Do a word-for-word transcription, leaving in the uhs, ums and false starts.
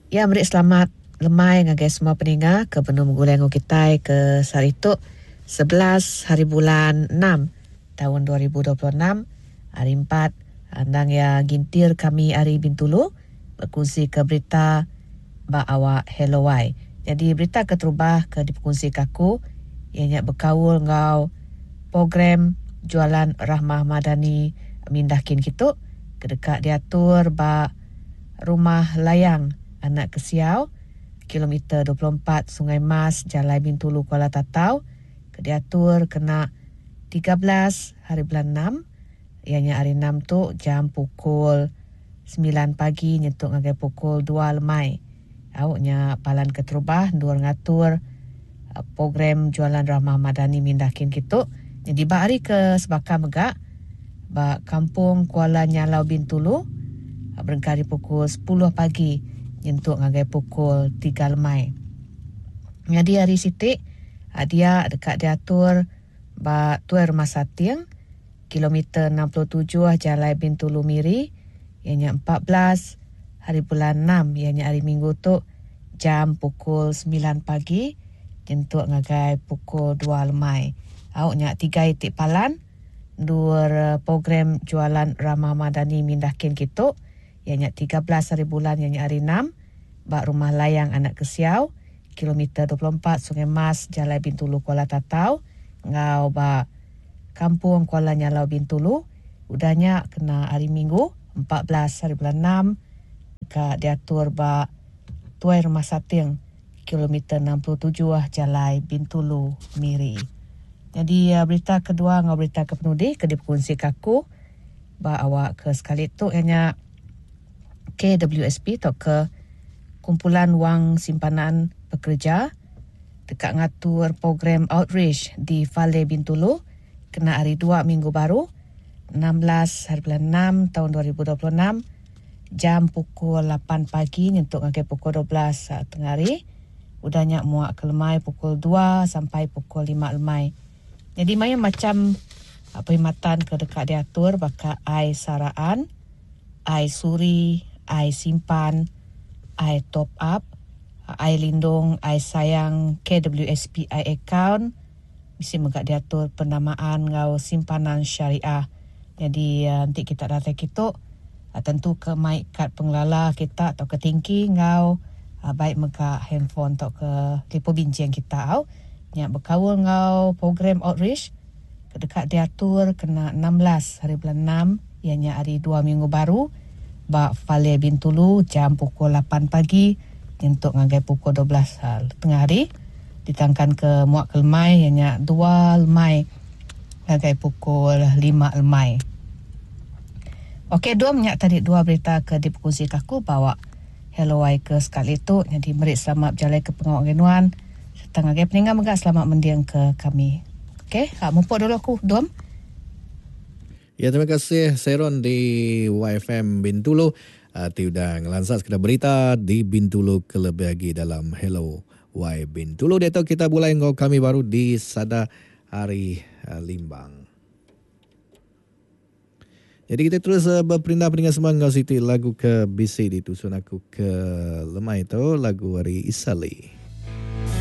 Ya, merik selamat lemai ngagai semua pendengar ke penuh menggulai kita ke Sarituk sebelas hari bulan enam tahun dua ribu dua puluh enam hari empat andang ya gintir kami hari Bintulu berkongsi ke berita ba awak Hello Y. Jadi berita keterubah ke dipekongsi kaku ianya berkawul ngau program jualan Rahmah Madani mindahkin kita kedekat diatur ba rumah layang anak kesiau kilometer dua puluh empat Sungai Mas Jalan Bintulu Kuala Tatau ke diatur kena tiga belas hari bulan enam ianya hari enam tu jam pukul sembilan pagi nyentuk ngagai pukul dua lemai awaknya palan keterubah dua ngatur uh, program jualan Rahmah Madani mindahkin kita jadi ba hari ke sebaka megak ba kampung Kuala Nyalau Bintulu uh, berengkari pukul sepuluh pagi nyentuk ngagai pukul tiga lemai. Jadi hari sitik dia dekat diatur ba tuai rumah sating kilometer enam puluh tujuh Jalan Bintulu Miri ianya empat belas hari bulan enam ianya hari Minggu tu jam pukul sembilan pagi nyentuk ngagai pukul dua lemai. Awaknya tiga itik palan dua program jualan Rahmah Madani mindahkin kita ianya tiga belas hari bulan ianya hari enam bak rumah layang anak kesiau kilometer dua puluh empat Sungai Mas Jalan Bintulu Kuala Tatau ngau bak kampung Kuala Nyalau Bintulu udahnya kena hari Minggu empat belas hari bulan enam dekat diatur bak tuai rumah sating kilometer enam puluh tujuh Jalan Bintulu Miri. Jadi uh, berita kedua ngau berita kepenudi ke dipekongsi kaku ba awak ke sekali tu ianya K W S P atau ke Kumpulan Wang Simpanan Pekerja dekat ngatur program outreach di Fale Bintulu kena hari dua minggu baru enam belas hari bulan enam tahun dua ribu dua puluh enam jam pukul lapan pagi nyentuk ngagai pukul dua belas uh, tengah hari udahnya muak ke lemai pukul dua sampai pukul lima lemai. Jadi maya macam uh, perkhidmatan ke dekat diatur bakal ai saraan, ai suri, ai simpan, ai top up, ai lindung, ai sayang K W S P I account mesti megak diatur penamaan ngau simpanan syariah. Jadi uh, nanti kita datang kita uh, tentu ke mic kad pengelola kita atau ke tingki ngau uh, baik megak handphone atau ke telefon bincang kita au yang berkawal ngau program outreach kedekat diatur kena enam belas hari bulan enam ianya hari dua minggu baru bak Fale Bintulu jam pukul lapan pagi nyentuk ngagai pukul dua belas uh, tengah hari ditangkan ke muak ke lemai ianya dua lemai ngagai pukul lima lemai. Okey, dua minyak tadi dua berita ke dipekongsi kaku bawa Hello Y ke sekali tu jadi merik selamat berjalan ke pengawal genuan serta ngagai peninggal megak selamat mendiang ke kami. Okey, ha mumpuk dulu aku Dom. Ya, terima kasih Seron di Y F M Bintulu. Uh, Tiudah ngelansas kita berita di Bintulu kelebih lagi dalam Hello Y Bintulu. Dia tahu kita mulai ngau kami baru di Sada Hari uh, Limbang. Jadi kita terus uh, berperindah dengan semua ngau siti lagu ke B C ditusun aku ke lemai tu lagu hari Isali.